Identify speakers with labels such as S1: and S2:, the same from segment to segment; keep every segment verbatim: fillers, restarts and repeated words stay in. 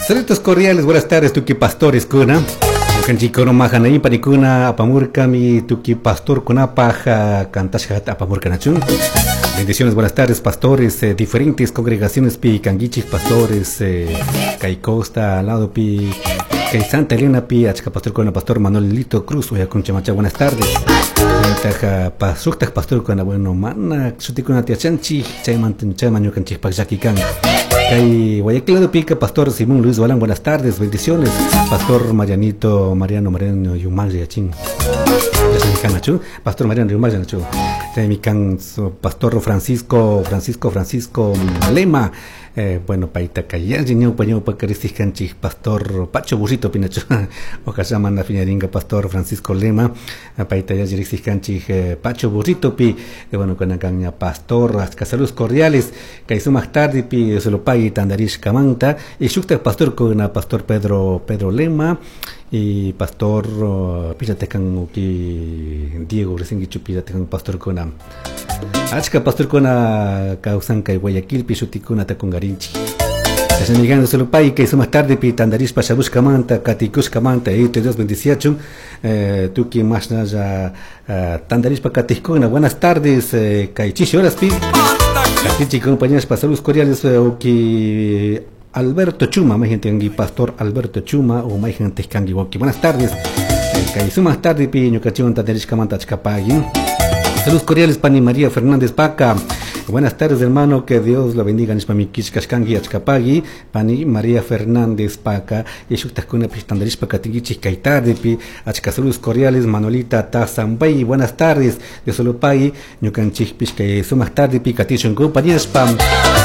S1: Saludos cordiales, buenas tardes, tuki pastores kuna. Kanchiko no majana y panicuna apamurka mi tuki pastor kuna paja cantashat apamurka nachun. Bendiciones, buenas tardes, pastores, eh, diferentes congregaciones pi canguichis pastores, eh, Kai Costa, al lado pi Kai Santa Elena pi achka pastor kuna pastor Manuelito Cruz, oya con chamacha, buenas tardes. Taja pasuktak pastor kuna bueno mana sutikuna tiachanchi, chayman chayman yukanchi pakjaki kan. Kai Guayaquil pica pastor Simón Luis Balán, buenas tardes, bendiciones. Pastor Marianito, Mariano, Mariano Yumag Yachín. Pastor Mariano Yumag Yachín. Pastor Francisco, Francisco, Francisco Lema. Eh, bueno, paita callar, niño paño pacaristis canchi, pastor Pacho Burrito Pinacho, o que llaman la finaringa, pastor Francisco Lema, paita ya jiristis canchi, Pacho Burrito pi, eh, bueno, con la caña pastor, hasta saludos cordiales, que hizo más tarde pi, se lo pague Tandarish Camanta, y shukta pastor con a pastor Pedro, Pedro Lema, y pastor, uh, píllate can que Diego, recién dicho, píllate can pastor con a Achka pastor con a causan que Guayaquil pishuticuna ta con garinchi. Están llegando solo pai que hizo más tarde pi Tandarish pasabus camanta, Catikus camanta, y te Dios veintiocho, eh, tú que más nada Tandarish pa Caticuna, buenas tardes, eh, Caichichi horas pi. Catichi compañeros pasabus cordiales, eh, o que Alberto Chuma, más gente aquí, pastor Alberto Chuma, o más gente que aquí, buenas tardes, que hizo más tarde pi ñucachón Tandarish camanta achkapagi. Saludos cordiales, Pani María Fernández Paca. Buenas tardes, hermano, que Dios lo bendiga. Nispami Kishkashkangi Achkapagi, Pani María Fernández Paca, y Shuktakuna Pistandarish Pacatigichi Kaitarde Pi, Achka saludos cordiales, Manolita Tazambay. Buenas tardes, de Solopagi, Ñukanchik Pishka, sumas tarde Pi, Catishon compañías Pam.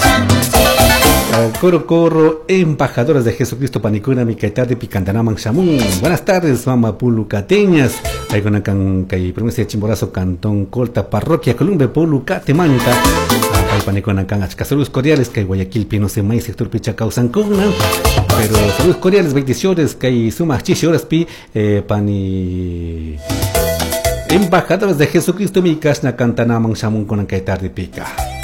S1: Coro Coro, embajadores de Jesucristo Panicuna, mi Kaitarde Picantanaman Shamun. Buenas tardes, mamá Pulu Cateñas. Hay con can que promesa de Chimborazo, Cantón Colta, Parroquia Columbe, Pulu Catemanca. Hay panicona can achka saludos cordiales, que Guayaquil Pino se maíz sector picha causan cuna. Pero saludos cordiales, bendiciones, que hay sumas chichi horas pi, eh, pani. Embajadores de Jesucristo, mi casna Cantanaman Shamun con Kaitarde Pica.